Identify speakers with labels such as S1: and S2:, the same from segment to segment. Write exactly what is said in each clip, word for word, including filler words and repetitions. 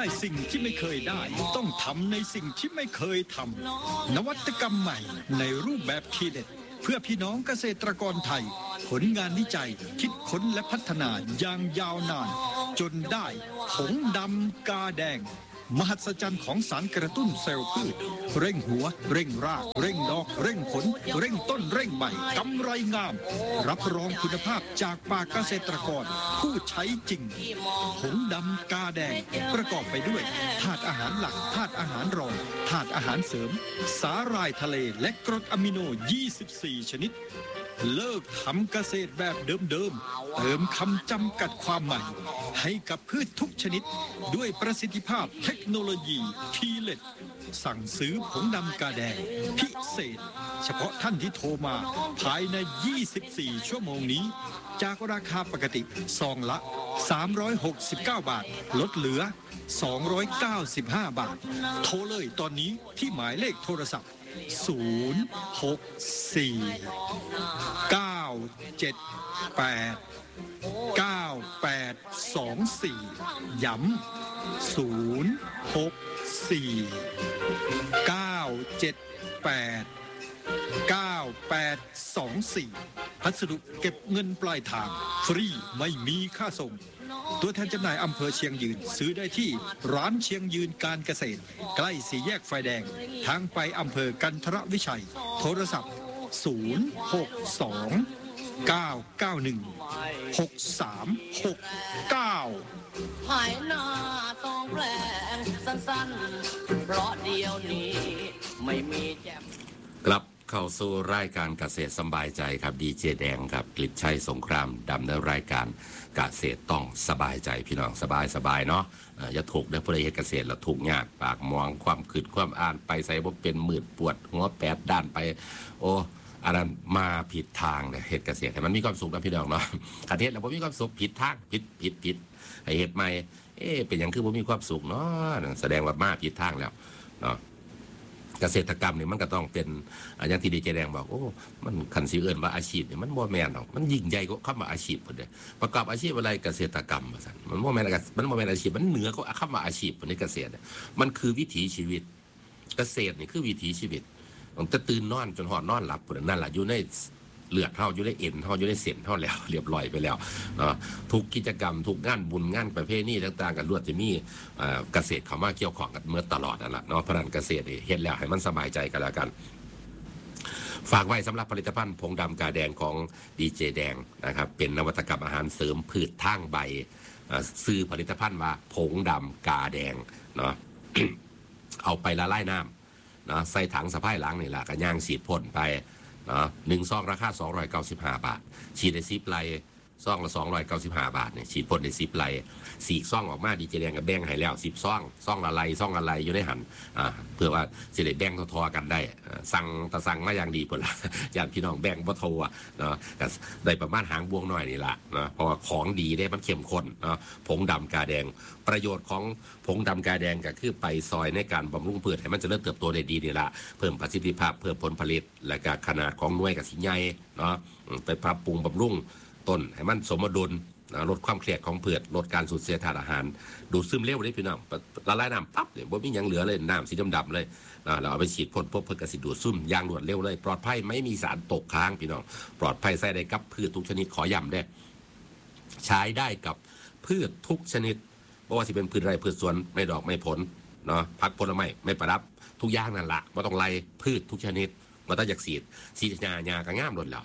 S1: สิ่งที่ไม่เคยได้ต้องทำในสิ่งที่ไม่เคยทำนวัตกรรมใหม่ในรูปแบบทีเด็ดเพื่อพี่น้องเกษตรกรไทยผลงานวิจัยคิดค้นและพัฒนาอย่างยาวนานจนได้ผงดำกาแดงมหัศจรรย์ของสารกระตุ้นเซลล์พืชเร่งหัวเร่งรากเร่งดอกเร่งผลเร่งต้นเร่งใบกำไรงามรับรองคุณภาพจากปากเกษตรกรผู้ใช้จริงผงดำกาแดงประกอบไปด้วยธาตุอาหารหลักธาตุอาหารรองธาตุอาหารเสริมสาหร่ายทะเลและกรดอะมิโนยี่สิบสี่ชนิดเลิกทำเกษตรแบบเดิมๆเติมคำจำกัดความใหม่ให้กับพืชทุกชนิดด้วยประสิทธิภาพเทคโนโลยีทีเล็ตสั่งซื้อผงดำกาแดงพิเศษเฉพาะท่านที่โทรมาภายในยี่สิบสี่ชั่วโมงนี้จากราคาปกติซองละสามร้อยหกสิบเก้าบาทลดเหลือสองร้อยเก้าสิบห้าบาทโทรเลยตอนนี้ที่หมายเลขโทรศัพท์ศูนย์ หก สี่ เก้า เจ็ด แปด เก้า แปด สอง สี่ย้ำศูนย์ หก สี่ เก้า เจ็ด แปด เก้า แปด สอง สี่พัสดุเก็บเงินปลายทางฟรีไม่มีค่าส่งตัวแทนจำหน่ายอำเภอเชียงยืนซื้อได้ที่ร้านเชียงยืนการเกษตรใกล้สี่แยกไฟแดงทางไปอำเภอกันทรวิชัยโทรศัพท์ศูนย์ หก สอง เก้า เก้า หนึ่ง หก สาม หก เก้า
S2: หายหน้าต้องแรงสั้นๆเพราะเดียวนี้ไม่มีแจ่ม
S3: กลับเข้าสู่รายการเกษตรสบายใจครับดีเจแดงครับกฤษชัยสงครามดำเนินรายการเกษตรต้องสบายใจพี่น้องสบายสบายเนาะอย่าถูกเด้อผู้ใดเฮ็ดเกษตรแล้วถูกยากปากมองความคิดความอ่านไปใส่บ่เป็นมืดปวดหัวแปดด้านไปโอ้อันนั้นมาผิดทางเนี่ยเฮ็ดเกษตรให้มันมีความสุขนะพี่น้องเนาะคันเฮ็ดแล้วบ่มีความสุขผิดทางผิดผิดผิดให้เฮ็ดใหม่เอ๊ะเป็นหยังคือบ่มีความสุขเนาะแสดงว่ามาผิดทางแล้วเนาะเกษตรกรรมเนี่ยมันก็ต้องเป็นอย่างที่ดีเจแดงบอกโอ้มันขันสีเอิญว่าอาชีพเนี่ยมันโมแมนหรอกมันยิ่งใหญ่กว่าคำว่าอาชีพคนเดียวประกอบอาชีพอะไรเกษตรกรรมมันโมแมนมันโมแมนอาชีพมันเหนือกว่าคำว่าอาชีพในเกษตรมันคือวิถีชีวิตเกษตรนี่คือวิถีชีวิตต้องจะตื่นนอนจนหอดนอนหลับนั่นแหละอยู่ในเลือดเท่าอยู่ในเอ็นเท่าอยู่ในเส้นเท่าแล้วเรียบร้อยไปแล้วเนาะทุกกิจกรรมทุกงานบุญงานประเพณีต่างๆกันล้วนจะมีเกษตรเข้ามาเกี่ยวข้องกันเมื่อตลอดนั่นแหละเนาะเพราะนั้นเกษตรเฮ็ดแล้วให้มันสบายใจกันแล้วกันฝากไว้สำหรับผลิตภัณฑ์ผงดำกาแดงของดีเจแดงนะครับเป็นนวัตกรรมอาหารเสริมพืชทางใบซื้อผลิตภัณฑ์ว่าผงดำกาแดงเนาะ เอาไปละลายน้ำเนาะใส่ถังสะพายหลังนี่แหละก็ย่างฉีดพ่นไปหนึ่งซองราคาสองร้อยเก้าสิบห้าบาทฉีดในซิปไลซองละสองร้อยเก้าสิบห้าบาทเนี่ยฉีดพ่นในซิปไลสีซองออกมาดีเจแดงกับแบ่งให้แล้วสิบซองซองละไลซองละไลอยู่ในหันอ่าเพื่อว่าสิได้แบ่งทอๆกันได้สั่งแต่สั่งมาอย่างดีพุ่นละญาติพี่น้องแบ่งบ่โทอ่ะเนาะก็ได้ประมาณหางบวงหน่อยนี่ล่ะเนาะเพราะว่าของดีได้มันเข้มข้นเนาะผงดำกาแดงประโยชน์ของผงดำกาแดงก็คือไปซอยในการบำรุงพืชให้มันเจริญเติบโตได้ดีนี่ล่ะเพิ่มประสิทธิภาพเพิ่มผลผลิตและก็ขนาดของหน่วยก็สิใหญ่เนาะไปปรับปรุงบำรุงต้นให้มันสมดุลลดความเครียดของพืชลดการสูญเสียธาตุอาหารดูดซึมเร็วได้พี่น้องละลายน้ำปั๊บเนี่ยบ่มีหยังเหลือเลยน้ำสีดำๆเลยเราเอาไปฉีดพ่นพบเพื่อกระสิดูดซึมอย่างรวดเร็วเลยปลอดภัยไม่มีสารตกค้างพี่น้องปลอดภัยใส่ได้กับพืชทุกชนิดขอย้ำได้ใช้ได้กับพืชทุกชนิดไม่ว่าจะเป็นพืชไร่พืชสวนไม่ดอกไม่ผลเนาะผักผลไม้ไม่ประดับทุกอย่างนั่นแหละไม่ต้องไล่พืชทุกชนิดมาต้องอยากสีดสีหญ้าหญ้าก็งามหมดแล้ว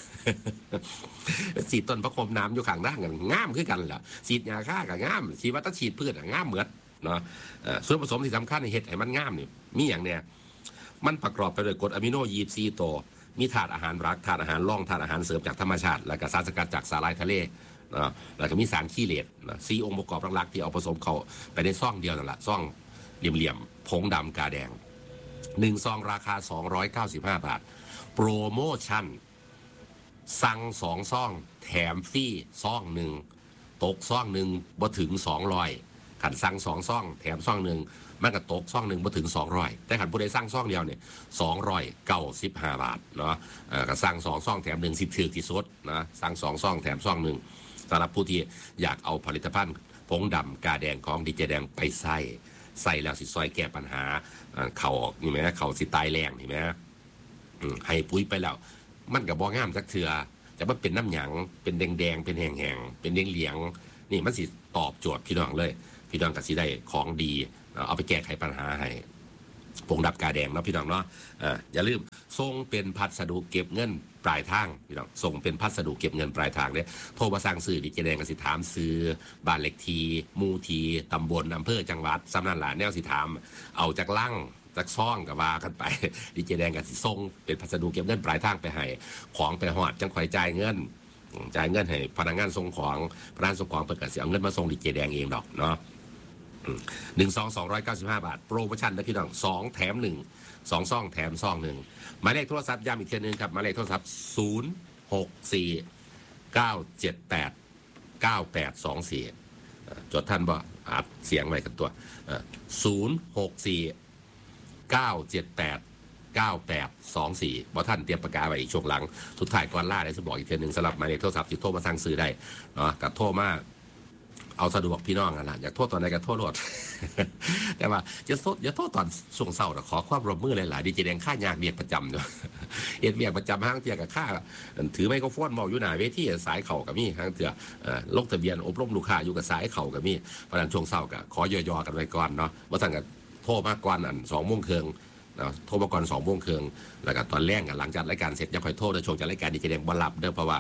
S3: สีต้นประคมน้ำอยู่ข้างด้านกันงามขึ้นกันแหละสียาฆ่ากับงามสีวัตฉีดพืชงามเหมือนเนาะส่วนผสมที่สำคัญในเห็ดให้มันงามนี่มีอย่างเนี้ยมันประกอบไปด้วยกรดอะมิโนยี่สิบสี่ตัวมีธาตุอาหารรักธาตุอาหารร่องธาตุอาหารเสริมจากธรรมชาติและก็สารสกัดจากสาหร่ายทะเลเนาะแล้วก็มีสารขี้เหล็กสี่องค์ประกอบหลักๆที่เอาผสมเข้าไปในซ่องเดียวนั่นแหละซ่องเหลี่ยมๆผงดำกาแดงหนึ่งซองราคาสองร้อยเก้าสิบห้าบาทโปรโมชั่นสั่งสองซ่องแถมฟรีซ่องหนึ่งตกซ่องหนึ่งบ่ถึงสองร้อยขันสั่งสองซ่องแถมซ่องหนึ่งมันก็ตกซ่องหนึ่งบ่ถึงสองร้อยแต่ขันผู้ใดสั่งซ่องเดียวเนี่ยสองร้อยเก้าสิบห้าบาทเนาะก็สั่งสองซ่องแถมหนึ่งสิบถือที่สุดนะสั่งสองซ่องแถมซ่องหนึ่งสำหรับผู้ที่อยากเอาผลิตภัณฑ์ผงดำกาแดงของดีเจแดงไปใส่ใส่แล้วสิซอยแก้ปัญหาเขาออกนี่ไหมเขาสิตายแรงนี่ไหมให้ปุ๋ยไปแล้วมันกับบ่งามจักเถื่อจะมันเป็นน้ำหยังเป็นแดงๆเป็นแห้งๆเป็นเหลียงๆนี่มันสิตอบโจทย์พี่น้องเลยพี่น้องก็สิได้ของดีเอาไปแก้ไขปัญหาให้ผงดับกาแดงเนาะพี่น้องเนาะอย่าลืมส่งเป็นพัสดุเก็บเงินปลายทางพี่น้องส่งเป็นพัสดุเก็บเงินปลายทางเนี่ยโทรมาสั่งซื้อดีเจแดงก็สิถามซื้อบ้านเลขที่หมู่ที่ตำบลอำเภอจังหวัดสำนักหลานแนวสิถามเอาจากลั่งจากซ่องกับว่ากันไปดีเจแดงกับสิส่งเป็นพัสดุเก็บเงินปลายทางไปให้ของไปหอดจังข่อยจ่ายเงินจ่ายเงินให้พนักงานส่งของพนักงานส่งของเปิดกระเสียเอาเงินมาส่งดีเจแดงเองดอกเนาะหนึ่งซองสองร้อยเก้าสิบห้าบาทโปรโมชั่นนะพี่น้องสองแถมหนึ่งสองซองแถมซองหนึ่งหมายเลขโทรศัพท์ย้ำอีกทีนึงครับหมายเลขโทรศัพท์ศูนย์หกสี่เก้าเจ็ดแปดเก้าแปดสองสี่จดท่านบ่อัดเสียงไว้กันตัวศูนย์หกสี่เก้าเจ็ดแปดเก้าแปดสองสี่บ่ท่านเตรียมปากกาไว้อีกช่วงหลังสุดท้ายก่อนล่าได้จะบอกอีกทีหนึ่งสำหรับหมายเลขโทรศัพท์ที่โทรมาสั่งซื้อได้เนาะกับโทรมาเอาสะดวกพี่น้องกันละอยากโทษตอนไหนก็โทษรถ แต่ว่าจะโทษอย่าโทษตอนส่งเศร้าขอความร่วมมือหลายๆดีเจแดงค่ายากเบียกประจำเนาะเอ็ดเบียกประจำห้างเตียกับค่าถือไมโครโฟนเมาอยู่หน้าเวทีสายเข่ากับมี่ห้างเตียลงทะเบียนอบรมลูกค้าอยู่กับสายเข่ากับมี่เพราะนั้นช่วงเศร้าก็ขอย่อๆกันไว้ก่อนเนาะว่าสั่งกับโทษมากกว่านั้นสองโมงครึ่งนะโทรมาก่อนสองโมงครึ่งแล้วก็ตอนแรกกันหลังจากรายการเสร็จยังค่อยโทษในช่วงจากรายการดีเจแดงบ่รับเด้อเพราะว่า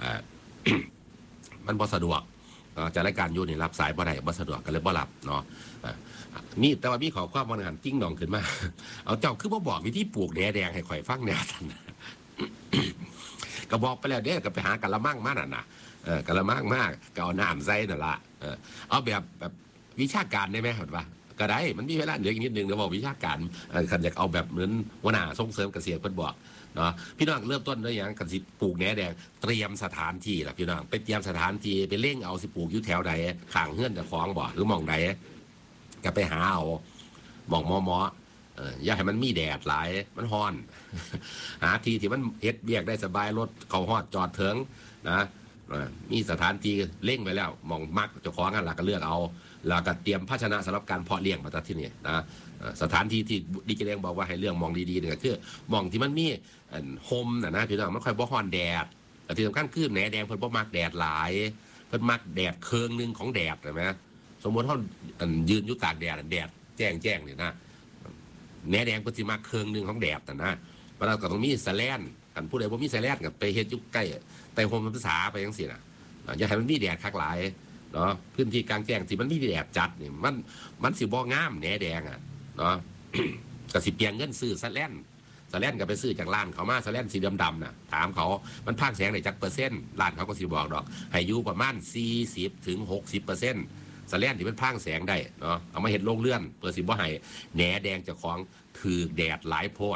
S3: มันบ่สะดวกจะรายการอยู่นี่รับสายบ่ได้บ่สะดวกก็เลยบ่รับเนาะมีแต่ว่ามีขอความวันงานจิ้งหนองขึ้นมาเอาเจ้าคือบ่บอกวิธีปลูกแหนแดงให้ข่อยฟังแนวท่านก็บอกไปแล้วเด้ก็ไปหากะละมังมานั่นน่ะเออกะละมังมากก็เอาน้ำใส่นั่นล่ะเออเอาแบบแบบวิชาการได้ไหมเห็นปะก็ได้มันมีเวลาเหลืออีกนิดนึงเดี๋ยวบอกวิชาการคันอยากเอาแบบเหมือนหัวหน้าส่งเสริมเกษตรเพิ่นบอกเนาะพี่น้องเริ่มต้นด้วยอย่างกันสิปลูกแหนแดงเตรียมสถานที่ล่ะพี่น้องไปเตรียมสถานที่ไปเล่งเอาสิปลูกอยู่แถวใดข้างเฮือนเจ้าของบ่หรือมองใดก็ไปหาเอาบอกมอมอเอออย่าให้มันมีแดดหลายมันฮ้อนหาที่ที่มันเฮ็ดเบียกได้สบายรถเขาฮอดจอดเถิงนะมีสถานที่เล่งไปแล้วมองมักเจ้าของกันล่ะก็เลือกเอาแล้วก็เตรียมภาชนะสำหรับการเพาะเลี้ยงมาตั้งที่นี่นะสถานที่ที่ดีเจแดงบอกว่าให้เรื่องมองดีๆเนี่ยคือมองที่มันมีโฮมนะนะพี่น้องมันค่อยบ่ฮ้อนแดดแต่ที่สำคัญคือแหนแดงเพิ่นบ่มักแดดหลายเพิ่นมักแดดเคืองนึงของแดดใช่ไหมสมมติเขายืนอยู่ตากแดดแดดแจ้งแจ้งเนี่ยนะแหนแดงเพิ่นสิมักเคืองนึงของแดดนะนะเพราะเราก็ต้องมีแสแลนกันผู้ใดบ่มีแสแลนกับไปเฮ็ดอยู่ใกล้แต่โฮมภาษาไปจังซี่น่ะอย่าให้มันมีแดดคักหลายเนาะพื้นที่กลางแจ้งที่มันมีแดดจัดนี่มันมันสิบ่งามแหนแดงอ่ะเนาะ ก็สิเปลี่ยนเงินซื้อสแลนสแลนก็ไปซื้อจากร้านเขามาสแลนสีดำๆน่ะถามเขามันพากแสงได้จักเปอร์เซ็นต์ร้านเขาก็สิบอกดอกให้อยู่ประมาณสี่สิบถึงหกสิบเปอร์เซ็นต์สแลนที่มันพากแสงได้เนาะเอามาเฮ็ดโรงเรือนเพื่อสิบ่ให้แหนแดงเจ้าของถือแดดหลายโพด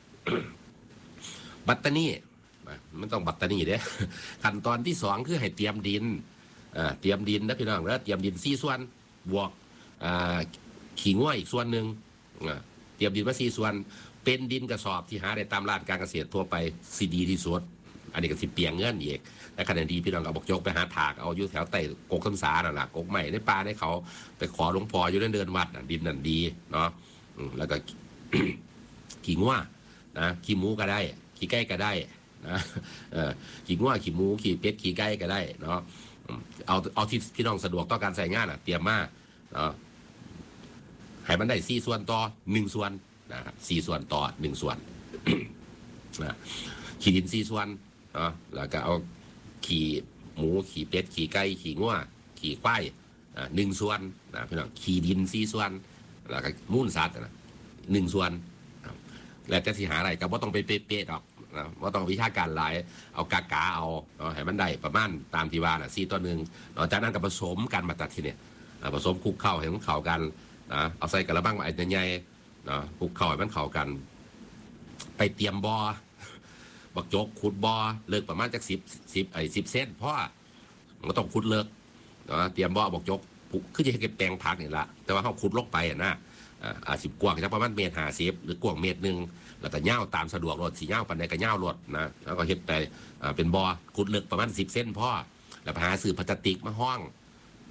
S3: บัตตานีมันต้องบัตตานีเด้ขั้นตอนที่สองคือให้เตรียมดินเตรียมดินนะพี่น้องแล้วเตรียมดินสี่ส่วนบวกขี้ง่วยอีกส่วนหนึ่งเตรียมดินมาสี่ส่วนเป็นดินกระสอบที่หาได้ตามร้านการเกษตรทั่วไปซีดีที่สุดอันนี้ก็สิเปียงเงินอีกและขณะดีพี่น้องก็บอกยกไปหาถากเอาอยู่แถวใต้กกคำสาน่ะล่ะกกใหม่ในป่าในเขาไปขอหลวงพ่ออยู่เดินวัดดินนั่นดีเนาะแล้วก็ ขี้ง่วนะขี้หมูก็ได้ขี้ไก่ก็ได้นะขี้ง่วขี้หมูขี้เป็ดขี้ไก่ก็ได้เนาะเอาเอาที่พี่น้องสะดวกต่อการใส่งานอ่ะเตรียมมาเนาะให้มันได้สี่ส่วนต่อหนึ่งส่วนนะครับสี่ส่วนต่อหนึ่งส่วนนะขี้ดินสี่ส่วนเนาะแล้วก็เอาขี้หมูขี้เป็ดขี้ไก่ขี้งัวขี้ควายอ่าหนึ่งส่วนนะพี่น้องขี้ดินสี่ส่วนแล้วก็มูลสัตว์นะหนึ่งส่วนแล้วจะสิหาอะไรก็บ่ต้องไปเป๊ะๆหรอกนะว่าต้องวิชาการหลายเอากากาเอาเนาะให้มันได้ประมาณตามที่ว่าน่ะสี่ต่อหนึ่งหลังจากนั้นก็ผสมกันมาตัดทีเนี่ยผสมคลุกเข้าให้มันเข้ากันนะเอาใส่กระบังไอ้ใหญ่ๆนะคลุกเข้าให้มันเข้ากันไปเตรียมบ่อบักจกขุดบ่อเลิกประมาณจากสิบสิบไอ้สิบเซนเพราะมันก็ต้องขุดเลิกนะเตรียมบ่อบักจกคือจะให้เก็บแปลงผักนี่ละแต่ว่าเขาขุดลงไปนะอ่าสิบกว้างจะประมาณเมตรห้าสิบหรือกว้างเมตรหนึ่งแล้วก็เง่าตามสะดวกรถสีเง่าปันใดก็เง่ารถนะแล้วก็เฮ็ดไปเป็นบ่อขุดลึกประมาณสิบเส้นพ่อแล้วไปหาซื้อพลาสติกมาห้องนะ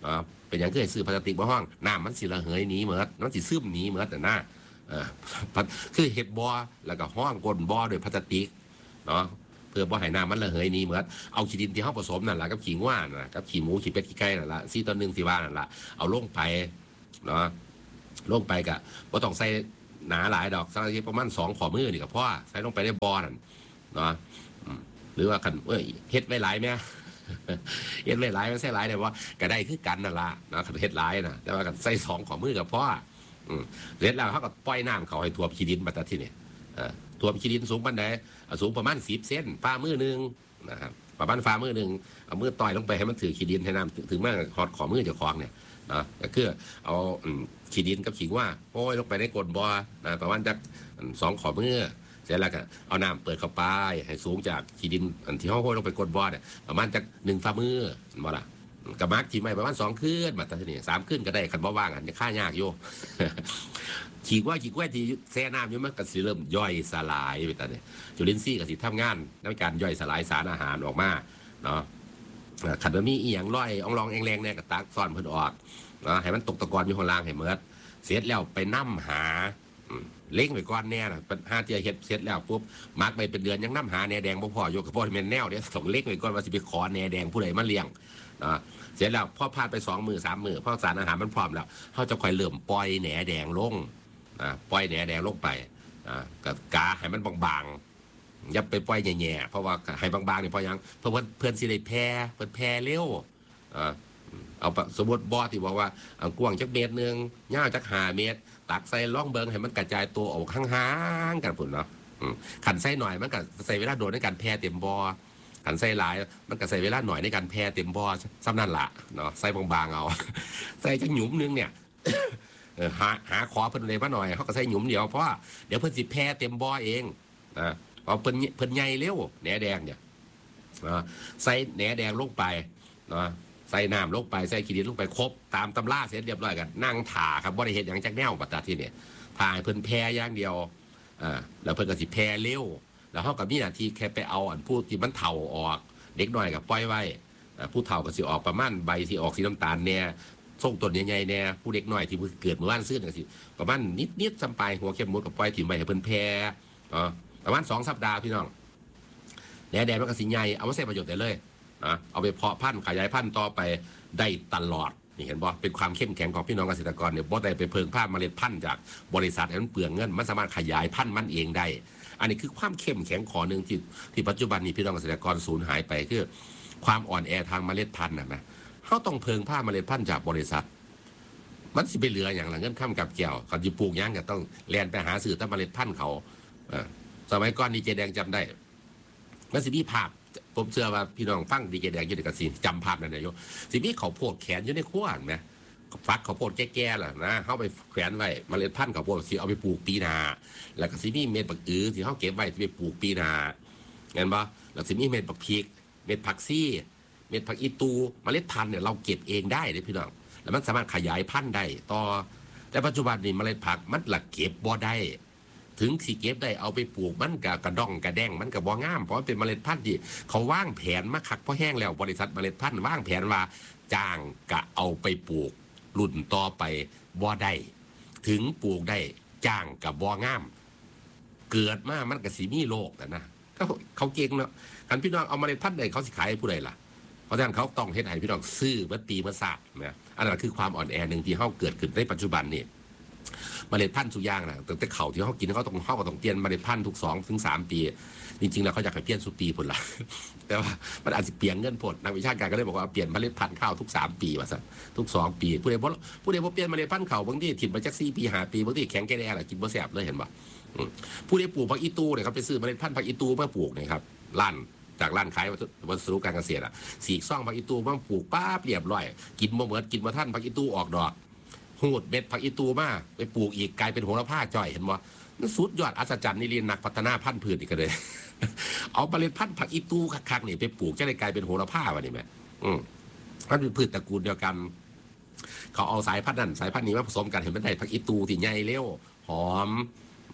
S3: เป็นอย่างเคยซื้อพลาสติกมาห้องน้ำมันสิระเหยหนีเหมือนมันสิซึมหนีเหมือนแต่หน้าเออคือเห็ดบอแล้วก็ห้องก้นบอด้วยพลาสติกเนาะเพื่อบ่ให้น้ำมันระเหยหนีเหมือนเอาขี้ดินที่เขาผสมนั่นแหละกับขี้ง่วนนะกับขี้หมูขี้เป็ดขี้ไก่นั่นแหละซี่ตัวหนึ่งสี่ว่านั่นแหละเอาลงไปเนาะลงไปกะว่าต้องใส่หนาหลายดอกสักประมาณสองขอมือนี่กับพ่อใส่ลงไปได้บอนั่นเนาะหรือว่าคันเอ้ยเฮ็ดไว้หลายไหมเฮ็ดไว้หลายมันใส่หลายได้ว่าก็ได้คือกันนั่นละนะคันเฮ็ดหลายนะแต่ว่ากันใส่สองขอมือกับพ่อเสร็จแล้วเขาก็ปล่อยน้ำเขาให้ท่วมขี้ดินมาแต่ที่นี่ท่วมขี้ดินสูงปานใดสูงประมาณสิบเซนฝ่ามือหนึ่งนะครับประมาณฝ่ามือหนึ่งเอามือต่อยลงไปให้มันถือขี้ดินให้น้ำถึงมากหอดขอมือจะคล้องเนี่ยนะก็คือเอาขี้ดินกับขี้ว่าโอ้ยลงไปในก้นบ่อนะประมาณจากสองขอมือเสร็จแล้วก็เอาน้ำเปิดเข้าไปให้สูงจากขี้ดินอันที่ห้อยลงไปก้นบ่อเนี่ยประมาณจากหนึ่งฝ่ามือบ่ล่ะกับมาร์กที่ไม่ประมาณสองคืนมาแต่ทีนี้สามคืนก็ได้ขันบ่ว่างอันจะค่ายากอยู่ขี้ว่าขี้กล้วยที่แช่น้ำอยู่มันก็สิเริ่มย่อยสลายไปแต่เนี่ยจุลินทรีย์ก็สิทำงานในการย่อยสลายสารอาหารออกมาเนาะขันมันมีอีหยังร้อยอ่องรองแองแรงเนี่ยก็ตักซ่อนเพิ่นออกเนาะให้มันตกตะกอนอยู่ข้างล่างให้เมิดเสร็จแล้วไปนั่มหาเล้งไปก้อนแน่น่ะเป็นห้าเทียเฮ็ดเสร็จแล้วปุ๊บมาร์กไปเป็นเดือนยังน้ำหาแหนแดงบ่พออยู่กับพ่อแม่นแนวเนี่ยส่งเล้งไปก้อนว่าสิไปขอแหนแดงผู้ใดมาเลี้ยงนะเสร็จแล้วพอผ่านไปสองมือสามมือพอสารอาหารมันพร้อมแล้วเขาจะค่อยเริ่มปล่อยแหนแดงลงนะปล่อยแหนแดงลงไปนะกับกาให้มันบางๆอย่าไปปล่อยแง่ๆเพราะว่าให้บางๆเนี่ยเพราะยังเพราะว่าเพื่อนสิได้แพ้เพื่อนแพ้เร็วอ่าเอาสมมติบอสที่บอกว่าเอากว้างจักเมตรนึงยาวจักห้าเมตรตักใส่ล่องเบิงให้มันกระจายตัวออกห่างๆกันพุ่นเนาะขันใส่หน่อยมันก็ใส่เวลาโดนในการแพ้เต็มบอขันใส่หลายมันก็ใส่เวลาหน่อยในการแพ้เต็มบอซ้ำนั่นละเนาะใส่บางๆเอาใส่จักหยุมนึงเนี่ยหาหาขอเพิ่นเลยมาหน่อยเขาก็ใส่หยุมเดียวเพราะว่าเดี๋ยวเพิ่นสิแพ้เต็มบอเองนะพอเพิ่นเพิ่นใหญ่เร็วแหนแดงเนี่ยใส่แหนแดงลงไปเนาะใส่น้ำลงไปใส่ขี้ดินลงไปครบตามตำราเสร็จเรียบร้อยกันนั่งถ่าครับบ่ได้เห็นอย่างจักแนวปัตตาที่เนี่ยถ่ายเพิ่นแพ้อย่างเดียวอ่าแล้วเพิ่นก็สิแพ้เร็วแล้วเฮากับมีหน้าที่แค่ไปเอาอันผู้ที่มันเฒ่าออกเด็กน้อยก็ปล่อยไว้ผู้เฒ่าก็สิออกประมาณใบสิออกสีน้ำตาลแน่ส่งต้นใหญ่ๆแน่ผู้เด็กน้อยที่เกิดเมื่อวานซื่อก็สิประมาณนิดๆซ้ำไปหัวเข้มมดก็ปล่อยถิ่มไว้ให้เพิ่นแพ้อ๋อประมาณสองสัปดาห์พี่น้องแหน่แดงมันก็สิใหญ่เอามาใช้ประโยชน์ได้เลยนะเอาไปเพาะพันธุ์ขยายพันธุ์ต่อไปได้ตลอดนี่เห็นบ่เป็นความเข้มแข็งของพี่น้องเกษตรกรเนี่ยบ่ได้ไปเพิ่งผ้าเมล็ดพันธุ์จากบริษัทให้มันเปลืองเงินมันสามารถขยายพันธุ์มันเองได้อันนี้คือความเข้มแข็งข้อหนึ่งที่ที่ปัจจุบันนี้พี่น้องเกษตรกรสูญหายไปคือความอ่อนแอทางเมล็ดพันธุ์นะนะเขาต้องเพิ่งผ้าเมล็ดพันธุ์จากบริษัทมันสิไปเหลืออย่างละเงินข้ามกับเกี่ยวเขาจะปลูกย่างก็ต้องแล่นไปหาซื้อแต่เมล็ดพันธุ์เขาสมัยก่อนดีเจแดงจำได้มันสิมีภาพผมเชื่อว่าพี่น้องฟังดีเจแดงอยู่ในกระสีจำภาพนั้นได้อยู่สิมีเขาโพดแขนอยู่ในขั้วนะฟักเขาโพดแก่ๆล่ะนะเข้าไปแขวนไว้เมล็ดพันธุ์เขาโพดสิเอาไปปลูกปีนาแล้วก็สิมีเม็ดบักอื้อที่เขาเก็บไว้ที่ไปปลูกปีนาเห็นปะแล้วสิมีเม็ดบักพริกเม็ดผักซี่เม็ดผักอีตูเมล็ดพันธุ์เนี่ยเราเก็บเองได้เลยพี่น้องแล้วมันสามารถขยายพันธุ์ได้ต่อแต่ปัจจุบันนี้เมล็ดผักมันหลักเก็บบ่ได้ถึงสีเก็บได้เอาไปปลูกมันกับกระด้องกระแดงมันกับบ่งามเพราะมันเป็นเมล็ดพันธุ์ที่เขาว่างแผนมาคักพอแห้งแล้วบริษัทเมล็ดพันธุ์ว่างแผนว่าจ้างกะเอาไปปลูกรุ่นต่อไปบ่ได้ถึงปลูกได้จ้างกับบ่งามเกิดมามันกับสีมีโลกแต่นะก็เขาเก่งเนาะกันพี่น้องเอาเมล็ดพันธุ์ใดเขาสิขายให้ผู้ใดล่ะเพราะฉะนั้นเขาต้องเฮ็ดให้พี่น้องซื้อเมื่อปีเมื่อศาสตร์นะอันนั้นคือความอ่อนแอหนึ่งที่เขาเกิดขึ้นในปัจจุบันนี่เมล็ดพันธุ์ทุกอย่างนะแต่เขาที่เขากินเขาต้องเขาก็ต้องเปลี่ยนเมล็ดพันธุ์ทุกสองถึงสามปีจริงๆแล้วเขาอยากให้เปลี่ยนสุปีผลละแต่ว่ามันอาจจะเปลี่ยนเงินผลนักวิชาการก็เลยบอกว่าเปลี่ยนเมล็ดพันธุ์ข้าวทุกสามปีว่าสักทุกสองปีผู้ใดบ่ผู้ใดบ่เปลี่ยนเมล็ดพันธุ์ข้าวบางทีถิ่นมาจากสี่ปีห้าปีบางทีแข็งแก่แน่แหละกินบ่แซ่บเลยเห็นป่ะผู้ใดปลูกผักอีตูเนี่ยครับไปซื้อเมล็ดพันธุ์ผักอีตูมาปลูกเนี่ยครับล้านจากร้านขายวัสดุการเกษตรอ่ะสีกซ่องผักอีตูมาปลูกป้าเรียบร้อยกินบ่เหมือนกินบ่ท่านผักอีตูออกดอกหูดเบ็ดผักอีตูมาไปปลูกอีกกลายเป็นโหระพาจ่อยเห็นบ่มันสุดยอดอัศจรรย์นี่เรียนนักพัฒนาพันธุ์พืชอีกเลยเอาเมล็ดพันธุ์ผักอีตูคักๆนี่ไปปลูกจะได้กลายเป็นโหระพาวะนี่แม่อืมมันเป็นพืชตระกูลเดียวกันเขาเอาสายพันธุ์นั้นสายพันธุ์นี้มาผสมกันเห็นมันได้ผักอีตูที่ใหญ่เร็วหอม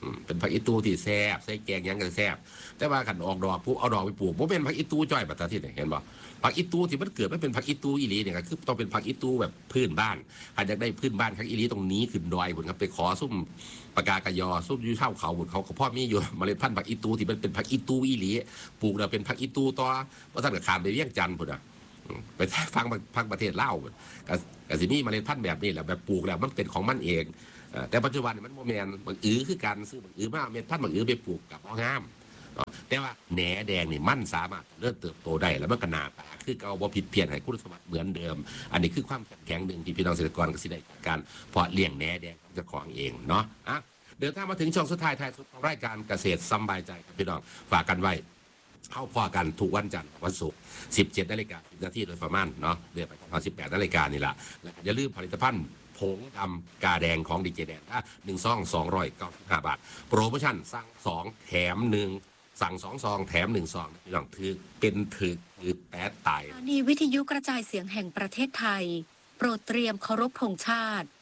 S3: เป็นผักอีตูที่แซ่บใส่แกงยังก็แซ่บแต่ว่าขันออกดอกปุ๊บเอาดอกไปปลูกผมเป็นผักอีตูจ้อยปัตตาที่ไหนเห็นบ่ผักอีตูที่มันเกิดไม่เป็นผักอีตูอีหลีเนี่ยก็คือต้องเป็นผักอีตูแบบพื้นบ้านอาจจะได้พื้นบ้านผักอีหลีตรงนี้ขึ้นดอยบุญครับไปขอซุ่มปากากยอซุ่มยูเช่าเขาบุญเขาก็พ่อมีอยู่เมล็ดพันธุ์ผักอีตูที่มันเป็นผักอีตูอีหลีปลูกเราเป็นผักอีตูต่อเพราะท่านกับขามไปเวียงจันทร์บุญอ่ะไปฟังพังประเทศลาวกับกับสิมีเมล็ดพันธุ์แบบนี้แหละแบบปลูกแล้วมันเป็นของมันเองแต่ปัจจุบันมันโมเมนบางอื้อคือการซื้อบางอื้อมาเม็ดพันธุ์บางอื้อไปปลูกกับพ่องามแต่ว่าแหนแดงนี่มันสามารถเริ่มเติบโตได้แล้วมันก็หนาตาคือเอาบ่ผิดเพี้ยนให้คุณสมบัติเหมือนเดิมอันนี้คือความแข็งหนึ่งที่พี่น้องเกษตรกรก็สิได้การเพาะเลี้ยงแหนแดงเจ้าของเองเนาะอ่ะเดินทางมาถึงช่วงสุดท้ายท้ายสุดของรายการเกษตรสบายใจพี่น้องฝากกันไว้เข้าพอกันทุกวันจันทร์วันศุกร์สิบเจ็ดนาฬิกาสิบนาทีโดยประมาณเนาะเดือนไปตอนสิบแปดนาฬิกานี่แหละแล้วอย่าลืมผลิตภัณฑ์ผงดำกาแดงของดีเจแดงถ้าหนึ่งซองสองร้อยเก้าสิบห้าบาทโปรโมชั่นสั่งสองแถมหนึ่งสั่งสองซองแถมหนึ่งซองพี่น้องถือเป็นถือคือแปดตาย
S4: สถานีวิทยุกระจายเสียงแห่งประเทศไทยโปรดเตรียมเคารพธงชาติ